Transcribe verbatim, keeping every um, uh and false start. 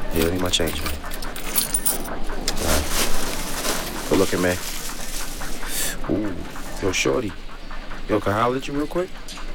Yeah, I need my change, man. All right. Good looking, man. Ooh. Yo, shorty. Yo, can I holler at you real quick?